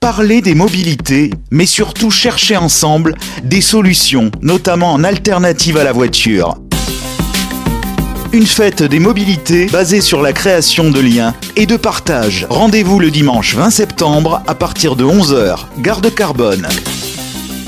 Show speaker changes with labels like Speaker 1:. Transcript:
Speaker 1: parler des mobilités, mais surtout chercher ensemble des solutions, notamment en alternative à la voiture. Une fête des mobilités basée sur la création de liens et de partage. Rendez-vous le dimanche 20 septembre à partir de 11h, gare de Carbone.